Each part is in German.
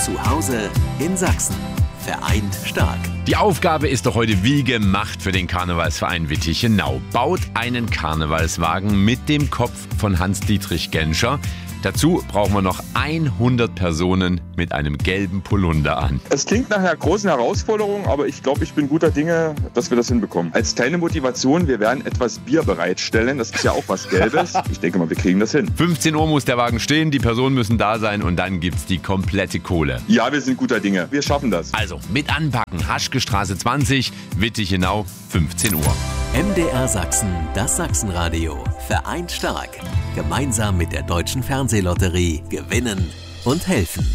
Zu Hause in Sachsen. Vereint stark. Die Aufgabe ist doch heute wie gemacht für den Karnevalsverein Wittichenau. Baut einen Karnevalswagen mit dem Kopf von Hans-Dietrich Genscher. Dazu brauchen wir noch 100 Personen mit einem gelben Polunder an. Es klingt nach einer großen Herausforderung, aber ich glaube, ich bin guter Dinge, dass wir das hinbekommen. Als kleine Motivation, wir werden etwas Bier bereitstellen. Das ist ja auch was Gelbes. Ich denke mal, wir kriegen das hin. 15 Uhr muss der Wagen stehen, die Personen müssen da sein und dann gibt's die komplette Kohle. Ja, wir sind guter Dinge. Wir schaffen das. Also mit anpacken. Haschke Straße 20, Wittichenau, 15 Uhr. MDR Sachsen, das Sachsenradio. Vereint stark. Gemeinsam mit der Deutschen Fernsehlotterie gewinnen und helfen.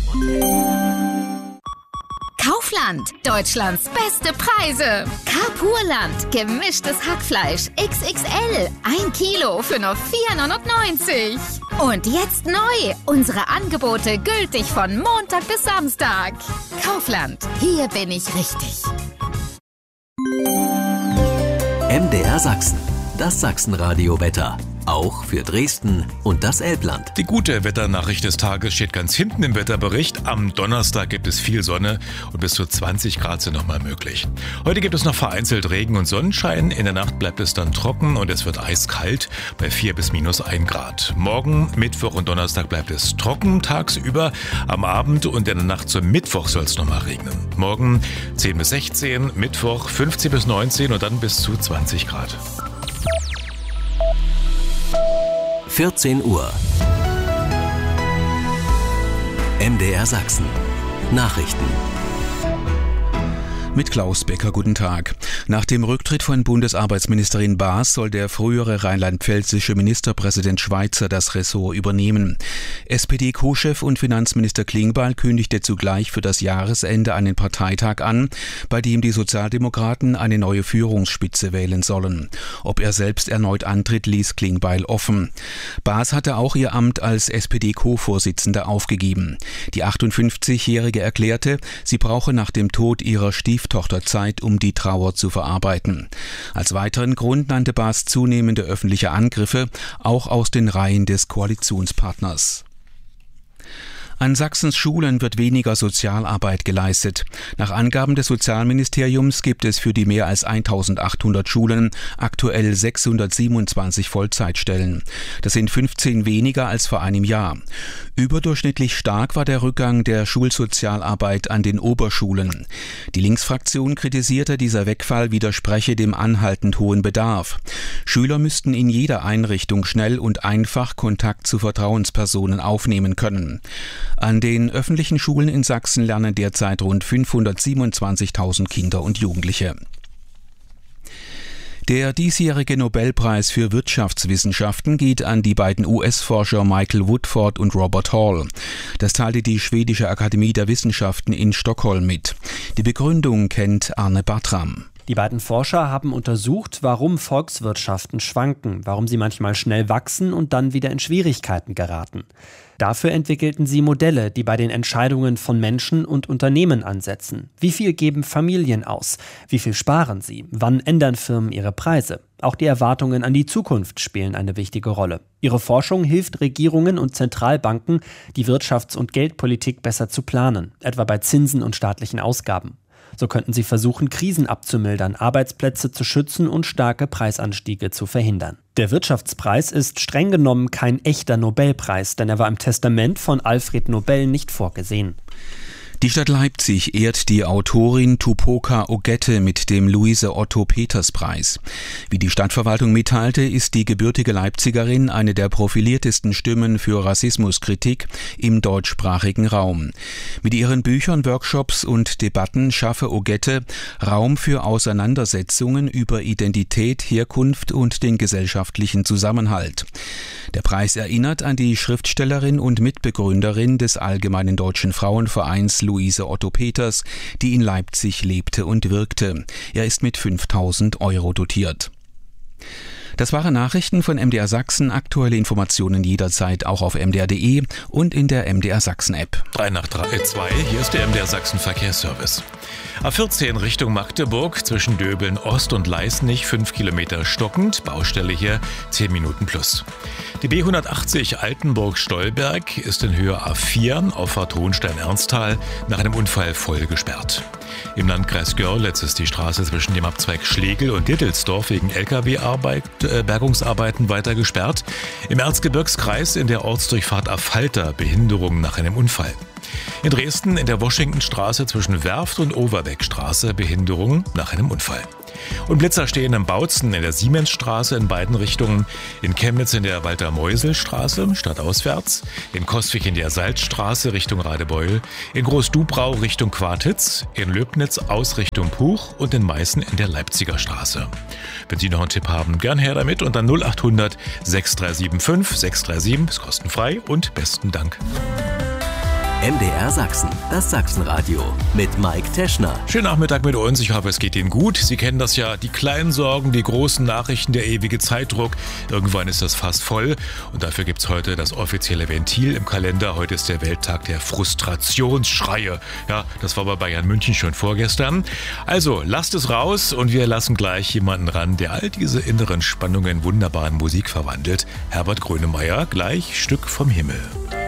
Kaufland, Deutschlands beste Preise. Carpurland, gemischtes Hackfleisch XXL, 1 Kilo für nur 4,99 €. Und jetzt neu, unsere Angebote gültig von Montag bis Samstag. Kaufland, hier bin ich richtig. MDR Sachsen, das Sachsenradio-Wetter. Auch für Dresden und das Elbland. Die gute Wetternachricht des Tages steht ganz hinten im Wetterbericht. Am Donnerstag gibt es viel Sonne und bis zu 20 Grad sind nochmal möglich. Heute gibt es noch vereinzelt Regen und Sonnenschein. In der Nacht bleibt es dann trocken und es wird eiskalt bei 4 bis -1 Grad. Morgen, Mittwoch und Donnerstag bleibt es trocken tagsüber. Am Abend und in der Nacht zum Mittwoch soll es nochmal regnen. Morgen 10 bis 16, Mittwoch 15 bis 19 und dann bis zu 20 Grad. 14 Uhr. MDR Sachsen. Nachrichten. Mit Klaus Becker, guten Tag. Nach dem Rücktritt von Bundesarbeitsministerin Baas soll der frühere rheinland-pfälzische Ministerpräsident Schweizer das Ressort übernehmen. SPD-Co-Chef und Finanzminister Klingbeil kündigte zugleich für das Jahresende einen Parteitag an, bei dem die Sozialdemokraten eine neue Führungsspitze wählen sollen. Ob er selbst erneut antritt, ließ Klingbeil offen. Baas hatte auch ihr Amt als SPD-Co-Vorsitzender aufgegeben. Die 58-Jährige erklärte, sie brauche nach dem Tod ihrer Stieftochter Zeit, um die Trauer zu verarbeiten. Als weiteren Grund nannte Baas zunehmende öffentliche Angriffe, auch aus den Reihen des Koalitionspartners. An Sachsens Schulen wird weniger Sozialarbeit geleistet. Nach Angaben des Sozialministeriums gibt es für die mehr als 1800 Schulen aktuell 627 Vollzeitstellen. Das sind 15 weniger als vor einem Jahr. Überdurchschnittlich stark war der Rückgang der Schulsozialarbeit an den Oberschulen. Die Linksfraktion kritisierte, dieser Wegfall widerspreche dem anhaltend hohen Bedarf. Schüler müssten in jeder Einrichtung schnell und einfach Kontakt zu Vertrauenspersonen aufnehmen können. An den öffentlichen Schulen in Sachsen lernen derzeit rund 527.000 Kinder und Jugendliche. Der diesjährige Nobelpreis für Wirtschaftswissenschaften geht an die beiden US-Forscher Michael Woodford und Robert Hall. Das teilte die Schwedische Akademie der Wissenschaften in Stockholm mit. Die Begründung kennt Arne Bartram. Die beiden Forscher haben untersucht, warum Volkswirtschaften schwanken, warum sie manchmal schnell wachsen und dann wieder in Schwierigkeiten geraten. Dafür entwickelten sie Modelle, die bei den Entscheidungen von Menschen und Unternehmen ansetzen. Wie viel geben Familien aus? Wie viel sparen sie? Wann ändern Firmen ihre Preise? Auch die Erwartungen an die Zukunft spielen eine wichtige Rolle. Ihre Forschung hilft Regierungen und Zentralbanken, die Wirtschafts- und Geldpolitik besser zu planen, etwa bei Zinsen und staatlichen Ausgaben. So könnten sie versuchen, Krisen abzumildern, Arbeitsplätze zu schützen und starke Preisanstiege zu verhindern. Der Wirtschaftspreis ist streng genommen kein echter Nobelpreis, denn er war im Testament von Alfred Nobel nicht vorgesehen. Die Stadt Leipzig ehrt die Autorin Tupoka Ogette mit dem Luise-Otto-Peters-Preis. Wie die Stadtverwaltung mitteilte, ist die gebürtige Leipzigerin eine der profiliertesten Stimmen für Rassismuskritik im deutschsprachigen Raum. Mit ihren Büchern, Workshops und Debatten schaffe Ogette Raum für Auseinandersetzungen über Identität, Herkunft und den gesellschaftlichen Zusammenhalt. Der Preis erinnert an die Schriftstellerin und Mitbegründerin des Allgemeinen Deutschen Frauenvereins Luise Otto Peters, die in Leipzig lebte und wirkte. Er ist mit 5.000 € dotiert. Das waren Nachrichten von MDR Sachsen. Aktuelle Informationen jederzeit auch auf mdr.de und in der MDR Sachsen App. 3 nach 2, hier ist der MDR Sachsen Verkehrsservice. A14 Richtung Magdeburg zwischen Döbeln Ost und Leisnich 5 Kilometer stockend, Baustelle hier 10 Minuten plus. Die B180 Altenburg-Stolberg ist in Höhe A4 Auffahrt Hohenstein-Ernsthal nach einem Unfall voll gesperrt. Im Landkreis Görlitz ist die Straße zwischen dem Abzweig Schlegel und Dittelsdorf wegen Lkw-Bergungsarbeiten weiter gesperrt. Im Erzgebirgskreis in der Ortsdurchfahrt Affalter Behinderung nach einem Unfall. In Dresden in der Washingtonstraße zwischen Werft und Overbeckstraße Behinderung nach einem Unfall. Und Blitzer stehen in Bautzen in der Siemensstraße in beiden Richtungen, in Chemnitz in der Walter-Meusel-Straße stadtauswärts, in Coswig in der Salzstraße Richtung Radebeul, in Groß-Dubrau Richtung Quartitz, in Löbnitz aus Richtung Puch und in Meißen in der Leipziger Straße. Wenn Sie noch einen Tipp haben, gern her damit und dann 0800 6375 637, ist kostenfrei und besten Dank. MDR Sachsen, das Sachsenradio mit Mike Teschner. Schönen Nachmittag mit uns, ich hoffe es geht Ihnen gut. Sie kennen das ja, die kleinen Sorgen, die großen Nachrichten, der ewige Zeitdruck. Irgendwann ist das fast voll und dafür gibt's heute das offizielle Ventil im Kalender. Heute ist der Welttag der Frustrationsschreie. Ja, das war bei Bayern München schon vorgestern. Also lasst es raus und wir lassen gleich jemanden ran, der all diese inneren Spannungen wunderbar in Musik verwandelt. Herbert Grönemeyer, gleich Stück vom Himmel.